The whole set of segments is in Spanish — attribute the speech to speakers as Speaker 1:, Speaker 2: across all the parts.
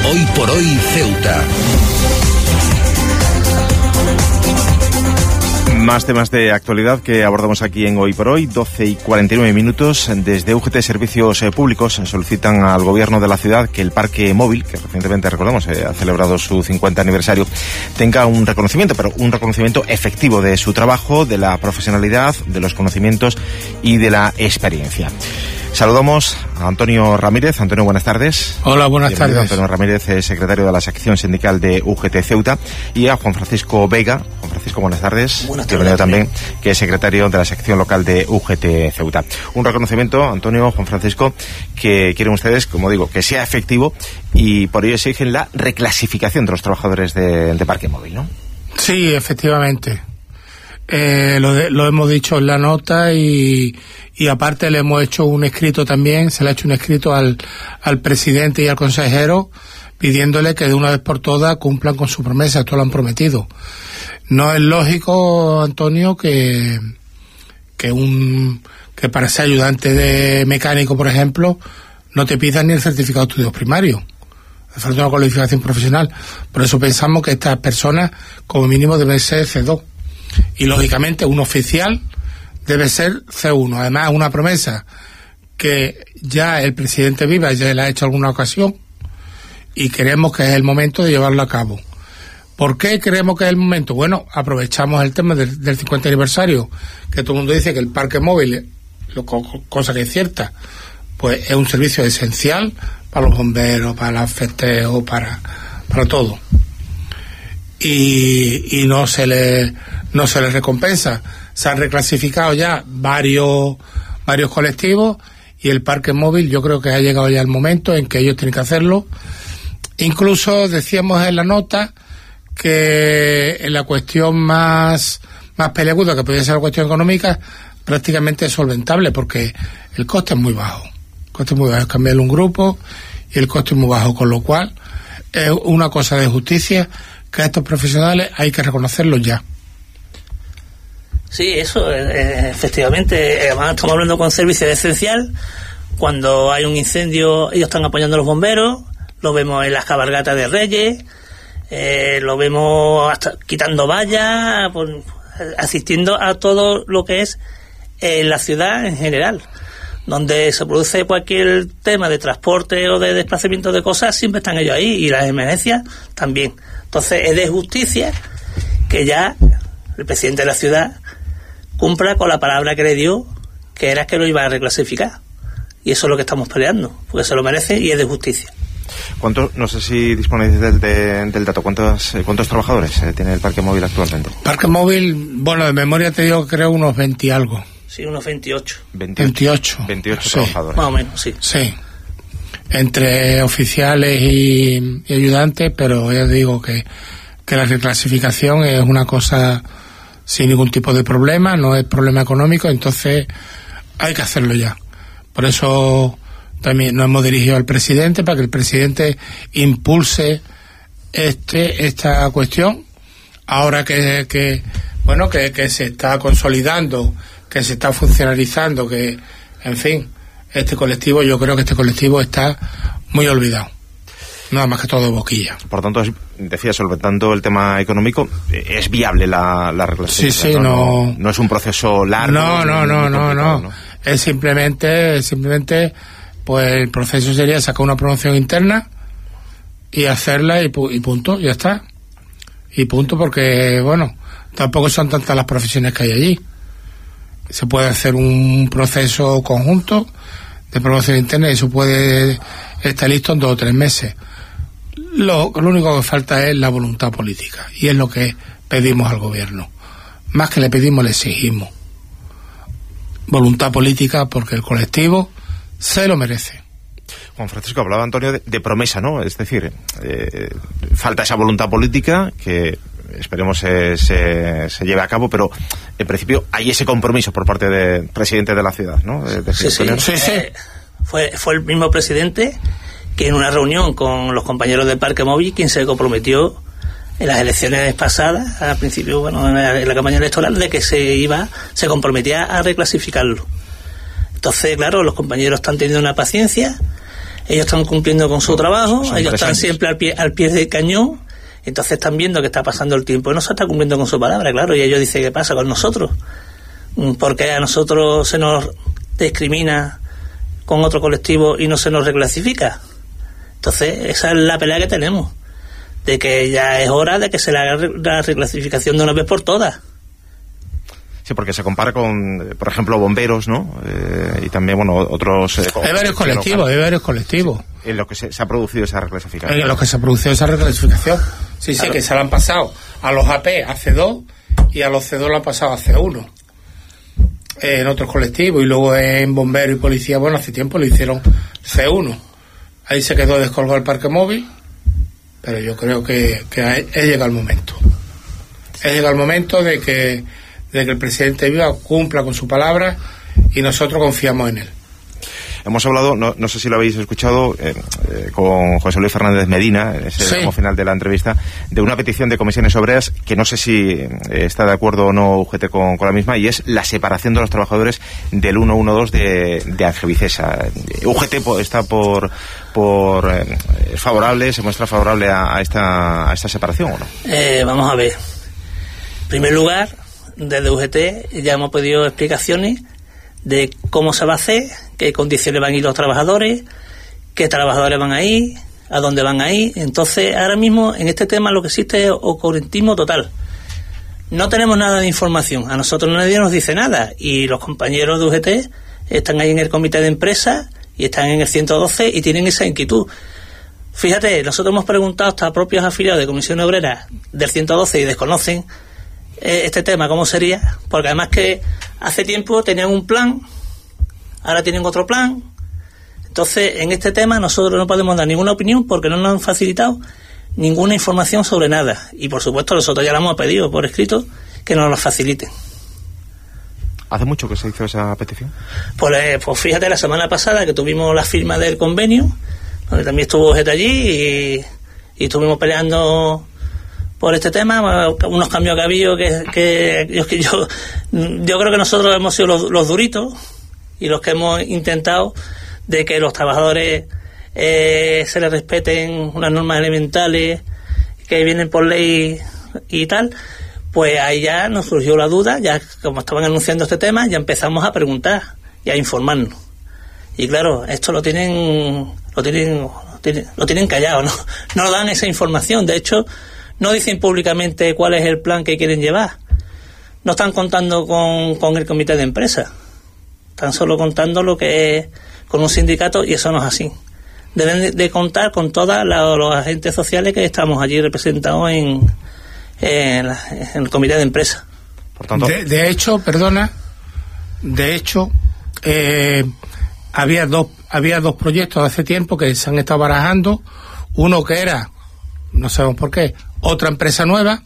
Speaker 1: Hoy por hoy Ceuta.
Speaker 2: Más temas de actualidad que abordamos aquí en Hoy por Hoy, 12:49. Desde UGT Servicios Públicos solicitan al gobierno de la ciudad que el parque móvil, que recientemente, recordamos, ha celebrado su 50 aniversario, tenga un reconocimiento, pero un reconocimiento efectivo de su trabajo, de la profesionalidad, de los conocimientos y de la experiencia. Saludamos a Antonio Ramírez. Antonio, buenas tardes.
Speaker 3: Hola, buenas tardes.
Speaker 2: Antonio Ramírez, secretario de la sección sindical de UGT Ceuta, y a Juan Francisco Vega. Juan Francisco, buenas tardes.
Speaker 4: Buenas tardes.
Speaker 2: Bienvenido también, que es secretario de la sección local de UGT Ceuta. Un reconocimiento, Antonio, Juan Francisco, que quieren ustedes, como digo, que sea efectivo, y por ello exigen la reclasificación de los trabajadores de parque móvil, ¿no?
Speaker 3: Sí, efectivamente. Lo hemos dicho en la nota y aparte le hemos hecho un escrito también, se le ha hecho un escrito al presidente y al consejero pidiéndole que de una vez por todas cumplan con su promesa. Esto lo han prometido. No es lógico, Antonio, que para ser ayudante de mecánico, por ejemplo, no te pidan ni el certificado de estudios primarios. Hace falta una cualificación profesional. Por eso pensamos que estas personas como mínimo deben ser C2. Y lógicamente un oficial debe ser C1. Además, una promesa que ya el presidente Viva ya le ha hecho alguna ocasión y creemos que es el momento de llevarlo a cabo. ¿Por qué creemos que es el momento? Bueno, aprovechamos el tema del 50 aniversario, que todo el mundo dice que el parque móvil, cosa que es cierta, pues es un servicio esencial para los bomberos, para los festejos, para todo. Y no se le recompensa. Se han reclasificado ya varios colectivos y el parque móvil, yo creo que ha llegado ya el momento en que ellos tienen que hacerlo. Incluso decíamos en la nota que en la cuestión más peliaguda, que podría ser la cuestión económica, prácticamente es solventable porque el coste es muy bajo. El coste es muy bajo, es cambiarle un grupo y el coste es muy bajo, con lo cual es una cosa de justicia que a estos profesionales hay que reconocerlos ya.
Speaker 4: Sí, eso, efectivamente. Además, estamos hablando con servicio esencial. Cuando hay un incendio, ellos están apoyando a los bomberos. Lo vemos en las cabalgatas de Reyes. Lo vemos hasta quitando vallas, asistiendo a todo lo que es la ciudad en general. Donde se produce cualquier tema de transporte o de desplazamiento de cosas, siempre están ellos ahí. Y las emergencias también. Entonces, es de justicia que ya el presidente de la ciudad cumpla con la palabra que le dio, que era que lo iba a reclasificar. Y eso es lo que estamos peleando, porque se lo merece y es de justicia.
Speaker 2: ¿Cuántos, no sé si disponéis del dato, cuántos trabajadores tiene el parque móvil actualmente?
Speaker 3: Parque móvil, bueno, de memoria te digo, creo unos 20 y algo.
Speaker 4: Sí, unos 28.
Speaker 2: 28 sí, trabajadores.
Speaker 4: Más o menos, sí.
Speaker 3: Sí. Entre oficiales y ayudantes, pero ya digo que la reclasificación es una cosa sin ningún tipo de problema, no es problema económico, entonces hay que hacerlo ya. Por eso también nos hemos dirigido al presidente para que el presidente impulse esta cuestión. Ahora que se está consolidando, que se está funcionalizando, que, en fin, este colectivo, yo creo que este colectivo está muy olvidado. Nada más que todo boquilla. Por
Speaker 2: tanto, decía, solventando el tema económico, ¿es viable la reclasificación?
Speaker 3: Sí,
Speaker 2: no es un proceso largo.
Speaker 3: No. Es simplemente, pues el proceso sería sacar una promoción interna y hacerla y punto, ya está. Y punto, porque, bueno, tampoco son tantas las profesiones que hay allí. Se puede hacer un proceso conjunto de promoción interna y eso puede estar listo en 2 o 3 meses. Lo único que falta es la voluntad política y es lo que pedimos al gobierno. Más que le pedimos, le exigimos voluntad política porque el colectivo se lo merece.
Speaker 2: Juan Francisco, hablaba Antonio de promesa, ¿no? Es decir, falta esa voluntad política que esperemos se lleve a cabo, pero en principio hay ese compromiso por parte del presidente de la ciudad, ¿no?
Speaker 4: Sí. Fue el mismo presidente que en una reunión con los compañeros del Parque Móvil quien se comprometió en las elecciones pasadas, al principio, en la campaña electoral, de que se comprometía a reclasificarlo. Entonces, claro, los compañeros están teniendo una paciencia, ellos están cumpliendo con su trabajo, ellos están siempre al pie del cañón, entonces están viendo que está pasando el tiempo y no se está cumpliendo con su palabra, claro, y ellos dicen, ¿qué pasa con nosotros? Porque a nosotros se nos discrimina con otro colectivo y no se nos reclasifica. Entonces esa es la pelea que tenemos, de que ya es hora de que se le haga la reclasificación de una vez por todas.
Speaker 2: Sí, porque se compara con, por ejemplo, bomberos, ¿no? Y también, bueno, otros...
Speaker 3: hay varios colectivos.
Speaker 2: En lo que se ha producido esa reclasificación.
Speaker 3: En lo que se ha producido esa reclasificación. Sí, claro. Que se la han pasado a los AP a C2 y a los C2 lo han pasado a C1. En otros colectivos, y luego en bomberos y policía, bueno, hace tiempo lo hicieron C1. Ahí se quedó descolgado el parque móvil, pero yo creo que he llegado el momento. He llegado el momento de que el presidente Viva cumpla con su palabra y nosotros confiamos en él.
Speaker 2: Hemos hablado, no sé si lo habéis escuchado, con José Luis Fernández Medina, ese tramo final de la entrevista, de una petición de comisiones obreras que no sé si está de acuerdo o no UGT con la misma, y es la separación de los trabajadores del 112 de Angevicesa. UGT está favorable, se muestra favorable a esta separación, ¿o no?
Speaker 4: Vamos a ver. En primer lugar, desde UGT ya hemos pedido explicaciones de cómo se va a hacer, qué condiciones van a ir los trabajadores, qué trabajadores van a ir, a dónde van a ir. Entonces, ahora mismo en este tema lo que existe es oscurantismo total. No tenemos nada de información, a nosotros nadie nos dice nada, y los compañeros de UGT están ahí en el comité de empresa y están en el 112 y tienen esa inquietud. Fíjate, nosotros hemos preguntado hasta a propios afiliados de Comisión Obrera del 112 y desconocen este tema, cómo sería, porque además que hace tiempo tenían un plan, ahora tienen otro plan. Entonces, en este tema nosotros no podemos dar ninguna opinión porque no nos han facilitado ninguna información sobre nada. Y por supuesto nosotros ya la hemos pedido por escrito que nos lo faciliten.
Speaker 2: ¿Hace mucho que se hizo esa petición? Pues
Speaker 4: fíjate, la semana pasada que tuvimos la firma del convenio, donde también estuvo gente allí y estuvimos peleando por este tema, unos cambios que ha habido que yo creo que nosotros hemos sido los duritos y los que hemos intentado de que los trabajadores se les respeten unas normas elementales que vienen por ley y tal. Pues ahí ya nos surgió la duda, ya como estaban anunciando este tema, ya empezamos a preguntar y a informarnos. Y claro, esto lo tienen callado, no dan esa información. De hecho, no dicen públicamente cuál es el plan que quieren llevar. No están contando con el comité de empresa. Están solo contando lo que es con un sindicato, y eso no es así. Deben de contar con todos los agentes sociales que estamos allí representados en el comité de empresa.
Speaker 3: Por tanto, de hecho, había dos proyectos hace tiempo que se han estado barajando. Uno que era, no sabemos por qué, otra empresa nueva,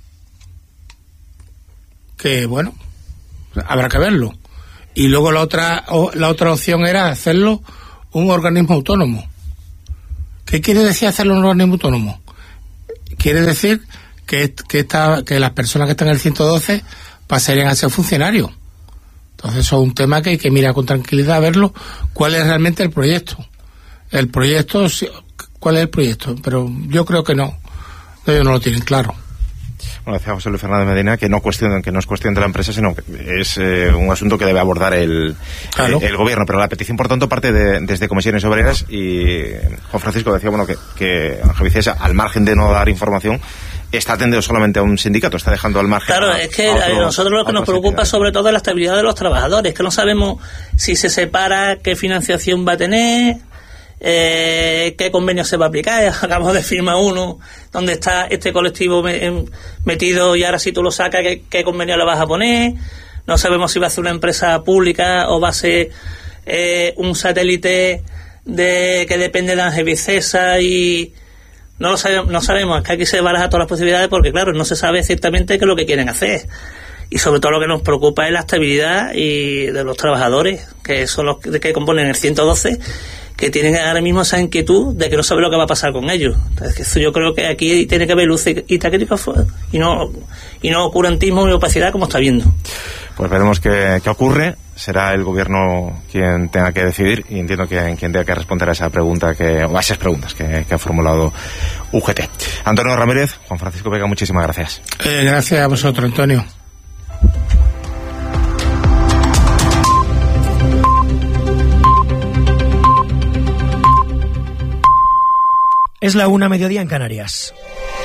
Speaker 3: que bueno, habrá que verlo. Y luego la otra opción era hacerlo un organismo autónomo. ¿Qué quiere decir hacerlo un organismo autónomo? Quiere decir que las personas que están en el 112 pasarían a ser funcionarios. Entonces eso es un tema que hay que mirar con tranquilidad a verlo, cuál es realmente el proyecto. ¿Cuál es el proyecto? Pero yo creo que no. Ellos no lo tienen claro.
Speaker 2: Bueno, decía José Luis Fernández Medina que no es cuestión de la empresa, sino que es un asunto que debe abordar el gobierno. Pero la petición, por tanto, parte desde Comisiones Obreras, y Juan Francisco decía que Angevicesa, al margen de no dar información, está atendiendo solamente a un sindicato, está dejando al margen.
Speaker 4: Claro, es que a nosotros lo que nos preocupa sobre todo es la estabilidad de los trabajadores, que no sabemos si se separa, qué financiación va a tener, qué convenio se va a aplicar. Acabamos de firmar uno donde está este colectivo metido, y ahora si tú lo sacas, ¿qué convenio le vas a poner? No sabemos si va a ser una empresa pública o va a ser un satélite que depende de Angevicesa, y no sabemos. Es que aquí se baraja todas las posibilidades porque, claro, no se sabe ciertamente qué es lo que quieren hacer. Y sobre todo lo que nos preocupa es la estabilidad de los trabajadores, que son los que componen el 112, que tienen ahora mismo esa inquietud de que no sabe lo que va a pasar con ellos. Entonces, yo creo que aquí tiene que haber luz y taquígrafos y no oscurantismo y opacidad como está viendo.
Speaker 2: Pues veremos qué ocurre. será el gobierno quien tenga que decidir, y entiendo que quien tenga que responder a esa pregunta o a esas preguntas que ha formulado UGT. Antonio Ramírez, Juan Francisco Vega, muchísimas gracias.
Speaker 3: Gracias a vosotros, Antonio.
Speaker 1: Es la 1:00 en Canarias.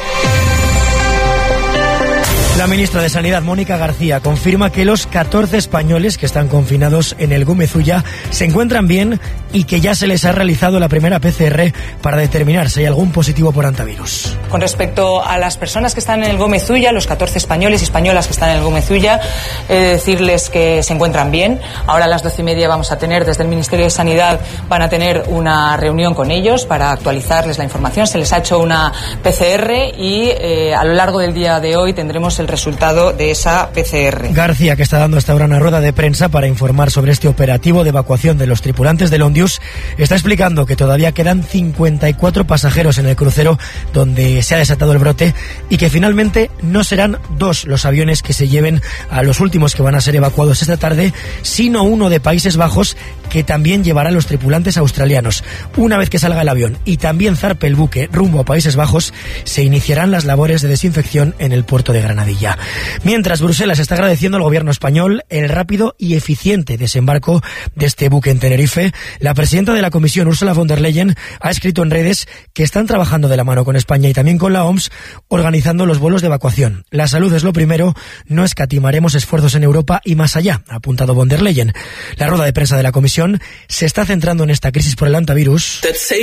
Speaker 1: La ministra de Sanidad, Mónica García, confirma que los 14 españoles que están confinados en el Gómez Ulla se encuentran bien y que ya se les ha realizado la primera PCR para determinar si hay algún positivo por hantavirus.
Speaker 5: Con respecto a las personas que están en el Gómez Ulla, los 14 españoles y españolas que están en el Gómez Ulla, decirles que se encuentran bien. Ahora a las 12:30 vamos a tener, desde el Ministerio de Sanidad, van a tener una reunión con ellos para actualizarles la información. Se les ha hecho una PCR y a lo largo del día de hoy tendremos el resultado de esa PCR.
Speaker 1: García, que está dando hasta ahora una rueda de prensa para informar sobre este operativo de evacuación de los tripulantes del Ondius, está explicando que todavía quedan 54 pasajeros en el crucero donde se ha desatado el brote y que finalmente no serán 2 los aviones que se lleven a los últimos que van a ser evacuados esta tarde, sino uno de Países Bajos que también llevará a los tripulantes australianos. Una vez que salga el avión y también zarpe el buque rumbo a Países Bajos, se iniciarán las labores de desinfección en el puerto de Granadilla. Mientras, Bruselas está agradeciendo al gobierno español el rápido y eficiente desembarco de este buque en Tenerife. La presidenta de la Comisión, Ursula von der Leyen, ha escrito en redes que están trabajando de la mano con España y también con la OMS, organizando los vuelos de evacuación. La salud es lo primero, no escatimaremos esfuerzos en Europa y más allá, ha apuntado von der Leyen. La rueda de prensa de la Comisión se está centrando en esta crisis por el hantavirus.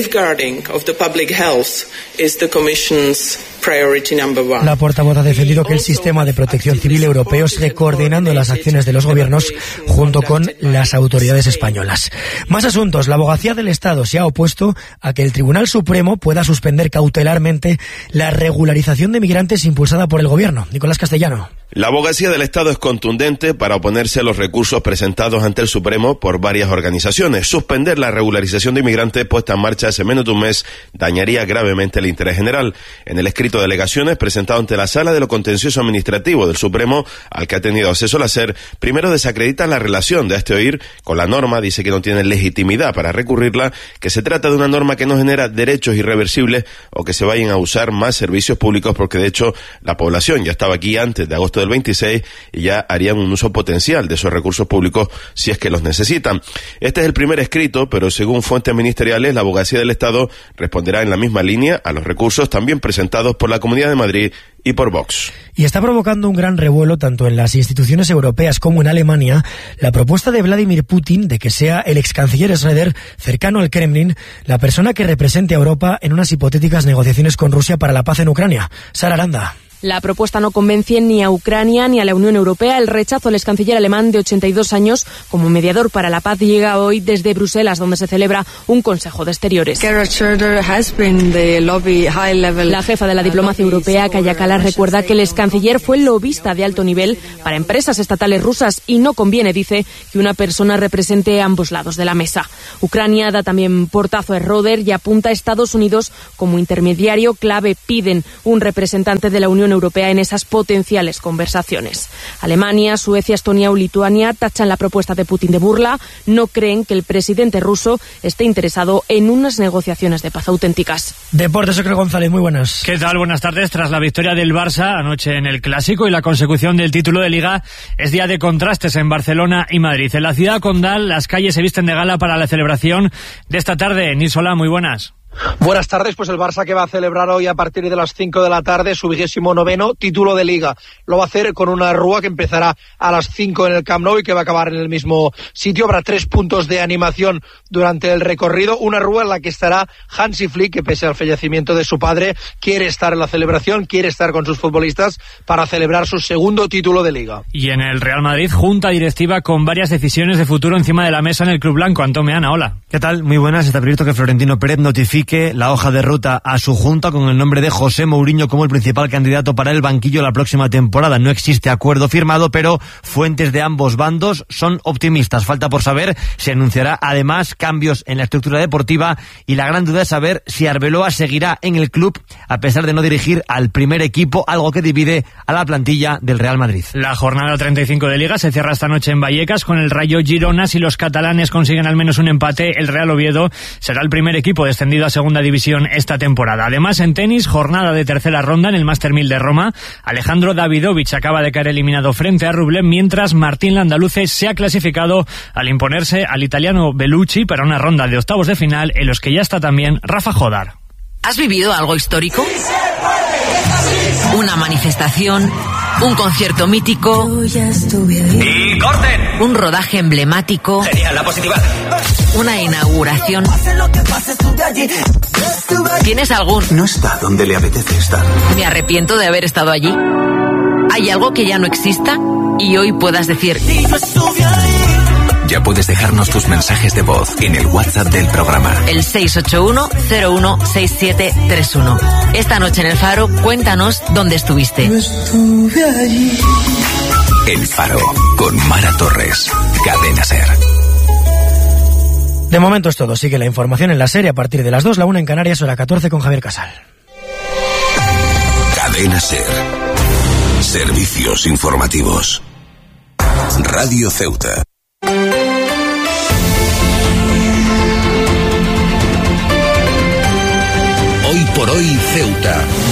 Speaker 1: La portavoz ha defendido que el sistema de protección civil europeo sigue coordinando las acciones de los gobiernos junto con las autoridades españolas. Más asuntos. La Abogacía del Estado se ha opuesto a que el Tribunal Supremo pueda suspender cautelarmente la regularización de migrantes impulsada por el gobierno. Nicolás Castellano.
Speaker 6: La Abogacía del Estado es contundente para oponerse a los recursos presentados ante el Supremo por varias organizaciones. Suspender la regularización de inmigrantes puesta en marcha hace menos de un mes dañaría gravemente el interés general. En el escrito de alegaciones presentado ante la Sala de lo Contencioso Administrativo del Supremo, al que ha tenido acceso la SER, primero desacreditan la relación de este oír con la norma, dice que no tiene legitimidad para recurrirla, que se trata de una norma que no genera derechos irreversibles o que se vayan a usar más servicios públicos, porque de hecho la población ya estaba aquí antes de agosto del 26 y ya harían un uso potencial de esos recursos públicos si es que los necesitan. Este es el primer escrito, pero según fuentes ministeriales, la Abogacía del Estado responderá en la misma línea a los recursos también presentados por la Comunidad de Madrid y por Vox.
Speaker 1: Y está provocando un gran revuelo tanto en las instituciones europeas como en Alemania la propuesta de Vladimir Putin de que sea el ex canciller Schröder, cercano al Kremlin, la persona que represente a Europa en unas hipotéticas negociaciones con Rusia para la paz en Ucrania. Sara Aranda.
Speaker 7: La propuesta no convence ni a Ucrania ni a la Unión Europea. El rechazo al ex canciller alemán de 82 años como mediador para la paz llega hoy desde Bruselas, donde se celebra un Consejo de Exteriores. La jefa de la diplomacia europea, Kaja Kallas, recuerda que el ex canciller fue lobista de alto nivel para empresas estatales rusas y no conviene, dice, que una persona represente ambos lados de la mesa. Ucrania da también portazo a Schröder y apunta a Estados Unidos como intermediario clave. Piden un representante de la Unión Europea en esas potenciales conversaciones. Alemania, Suecia, Estonia o Lituania tachan la propuesta de Putin de burla. No creen que el presidente ruso esté interesado en unas negociaciones de paz auténticas.
Speaker 1: Deportes, Óscar González, muy buenas.
Speaker 8: ¿Qué tal? Buenas tardes. Tras la victoria del Barça anoche en el Clásico y la consecución del título de Liga, es día de contrastes en Barcelona y Madrid. En la ciudad condal, las calles se visten de gala para la celebración de esta tarde. Nisola, muy buenas.
Speaker 9: Buenas tardes, pues el Barça que va a celebrar hoy a partir de las 5 de la tarde su 29º título de Liga. Lo va a hacer con una rúa que empezará a las 5 en el Camp Nou y que va a acabar en el mismo sitio. Habrá 3 puntos de animación durante el recorrido. Una rúa en la que estará Hansi Flick, que pese al fallecimiento de su padre, quiere estar en la celebración, quiere estar con sus futbolistas para celebrar su segundo título de Liga.
Speaker 8: Y en el Real Madrid, junta directiva con varias decisiones de futuro encima de la mesa en el Club Blanco. Antón Meana, hola.
Speaker 10: ¿Qué tal? Muy buenas. Está previsto que Florentino Pérez notifique comunique la hoja de ruta a su junta con el nombre de José Mourinho como el principal candidato para el banquillo la próxima temporada. No existe acuerdo firmado, pero fuentes de ambos bandos son optimistas. Falta por saber si anunciará además cambios en la estructura deportiva, y la gran duda es saber si Arbeloa seguirá en el club a pesar de no dirigir al primer equipo, algo que divide a la plantilla del Real Madrid.
Speaker 8: La jornada 35 de Liga se cierra esta noche en Vallecas con el Rayo Girona. Si los catalanes consiguen al menos un empate, el Real Oviedo será el primer equipo descendido a segunda división esta temporada. Además, en tenis, jornada de tercera ronda en el Master 1000 de Roma. Alejandro Davidovich acaba de caer eliminado frente a Rublev, mientras Martín Landaluce se ha clasificado al imponerse al italiano Bellucci para una ronda de octavos de final en los que ya está también Rafa Jodar.
Speaker 11: ¿Has vivido algo histórico? Una manifestación, un concierto mítico
Speaker 12: ¡y corten!
Speaker 11: Un rodaje emblemático.
Speaker 12: Genial, la positiva.
Speaker 11: Una inauguración. ¿Tienes algún?
Speaker 12: No está donde le apetece estar.
Speaker 11: Me arrepiento de haber estado allí. ¿Hay algo que ya no exista y hoy puedas decir?
Speaker 12: Ya puedes dejarnos tus mensajes de voz en el WhatsApp del programa.
Speaker 11: El 681-016731. Esta noche en El Faro, cuéntanos dónde estuviste.
Speaker 12: El Faro, con Mara Torres. Cadena SER.
Speaker 1: De momento es todo. Sigue la información en la serie a partir de las 2, la 1 en Canarias, hora 14 con Javier Casal.
Speaker 13: Cadena SER. Servicios informativos. Radio Ceuta. Hoy por hoy Ceuta.